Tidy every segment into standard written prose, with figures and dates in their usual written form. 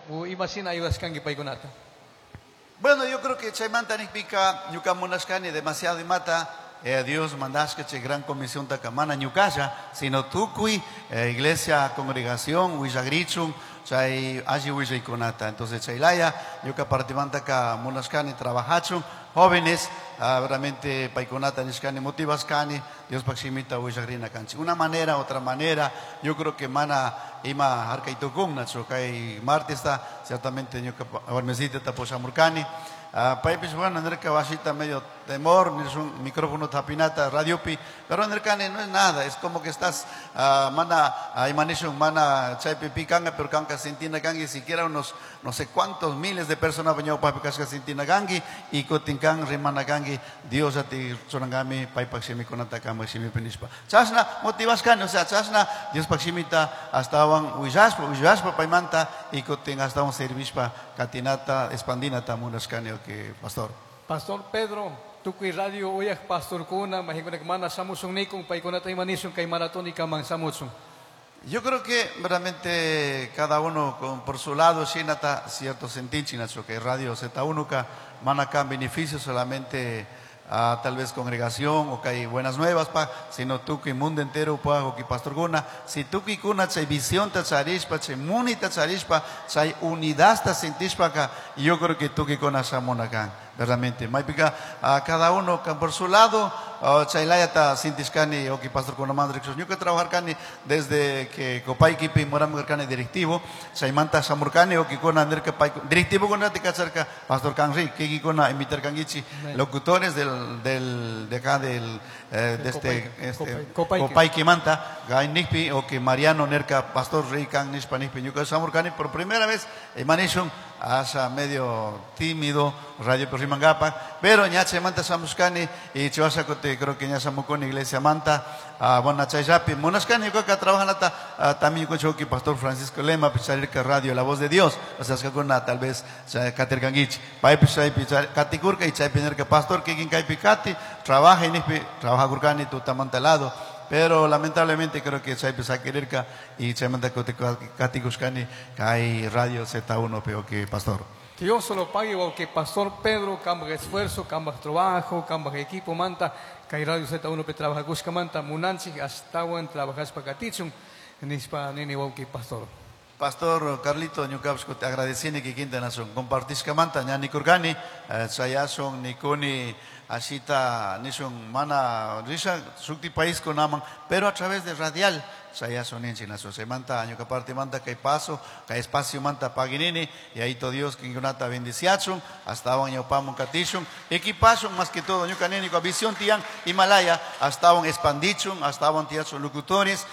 Imagina ayudas kangi paikunata. Bueno, yo creo que Chaimanta Nikpika, Yukamunaskani, demasiado y mata. Dios mandaske che gran comisión takamana Ñukaya, sino tukui, iglesia, congregación, Huillagrichum, chay allí Huillaikonata. Entonces, Chailaya, Yuka Partimantaka Munaskani, trabajachum, jóvenes, realmente Paikonata Nishkani, Motivaskani, Dios Paximita Huillagrina Canchi. Una manera, otra manera, yo creo que mana ima Harkaitokung, Nacho, Kai Martista, ciertamente Yuka Ormesita Taposhamurkani. Paipis bueno, Nerka Vasita medio temor, es un micrófono tapinata, radiopi, pero Nerkane no es nada, es como que estás, mana, imanishun, mana, chaipipi kanga, pero kanga sentina gangi, siquiera unos no sé cuántos miles de personas venían para casca sentina gangi, y cotinkan, rimana gangi, Dios a ti, sonangami, paipaximi con atacama, ximi penispa. Chasna, motivaskan, o sea, chasna, Dios paximita, hasta un huillaspa, paimanta, y cotin hasta un servispa, katinata, expandinata, munascanio. Que pastor. Pastor Pedro, tukui radio oyak pastor kuna, mahikunak mana samusung nikung paikunata imanisung kay maratonika man samusung. Yo creo que realmente cada uno por su lado, Shinata, cierto sentinchinacho, que radio Z1 manakan beneficios solamente a tal vez congregación o que hay buenas nuevas pa, sino tú que mundo entero puedo que pastor guna, si tú que kuna chay visión ta charishpa, chay muni ta charishpa, chay unidad ta sentishpa acá, yo creo que tú que kuna shamona acá, realmente, maipica a cada uno por su lado, chaylaya ta sintishkani o que pastor guna mandrexos, yo que trabajar cani desde que copay kipi moram cani directivo, chaymanta samurcani o que kuna directivo kuna te cacharca pastor canri, que kuna imitar cangichi, locutores de acá de este Copay Kimanta, Gai Nikpi o que Mariano Nerka, Pastor Rey Kang Nishpa Nikpi, Yuka Samurkani, por primera vez, Emanishun, hasta medio tímido, Radio Perrimangapa, pero Ñache Manta Samuskani y Chihuahua, creo que Ñacha Mukoni, Iglesia Manta, Bona Chayjapi, Monaskani, yo que trabajan también con Choki, Pastor Francisco Lema, Picharika Radio, La Voz de Dios, o sea, es que con tal vez Katergangich, Paipishay, Katikurka y Chaypinerka, Pastor Kikin Kaipikati, trabaja en trabaja Kurkani, tu tamantalado. Pero lamentablemente creo que Chaypisa Quererka y Chaymanta Katikuskani, Kai Radio Z1, pero que Pastor. Que Dios solo pague o que Pastor Pedro, camba esfuerzo, camba trabajo, camba equipo manta, Kai Radio Z1 pe trabaja Guska manta, Munanchi, hasta buen trabajas para Katichun, Nispa Nini o que Pastor. Pastor Carlito Ñukapsko, te agradecí que quinta nación. Compartís que manta, ñani kurgani, Sayason, Nikoni, Ashita, Nishon, Mana, Risha, Sukti País con Aman, pero a través de radial. Saya soninchi naso se manta año que parte manta que paso que espacio manta paginini y ahí todo Dios que ingunata bendiciachum hasta año pamo catishum equipazo más que todo año caneni con visión tian Himalaya hasta un expandichum hasta un teatro locutores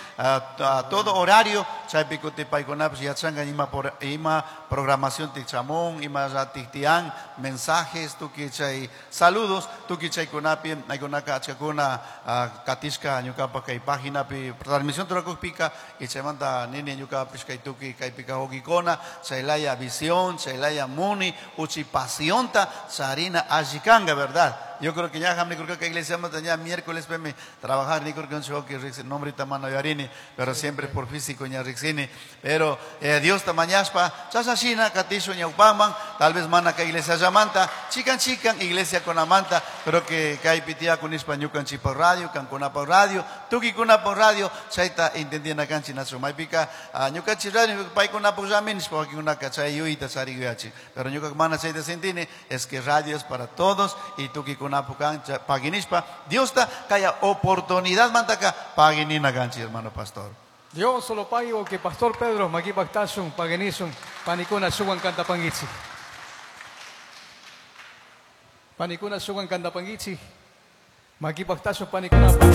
a todo horario chay picote paiconap ya changa ima programación de chamón ima ratitian mensajes tu que chay saludos tu que chay conapi hay conaka chacona katishka año capa que página transmisión pica y se manda nini yuka piscaituki caipika hogikona chailaya visión chailaya muni uchi pasionta sarina ajikanga verdad. Yo creo que ya jamni creo que iglesia mata ya miércoles peme trabajar ni creo que un show que nombre tamano yarini pero siempre por físico ya rixini pero Dios tamañaspa chasashina katisho ñaupaman tal vez mana que iglesia llamanta chican iglesia con amanta pero que caipitia con españucan chipa radio can con apa radio tuki con apa radio chaita entendían acá en Chinazo maipica ñuca chirani pai con apa jamin porque una cachay yuita sariguachi pero ñuca mana chaita sentine es que radio es para todos y tuki con paginispa, Dios está calla oportunidad mantaca paginina ganchi hermano pastor. Dios solo pague o que Pastor Pedro maki baktasun paganisun panikuna suwan kanta pangitsi. Panikuna suwan kanta pangitsi. Maki baktasun panikuna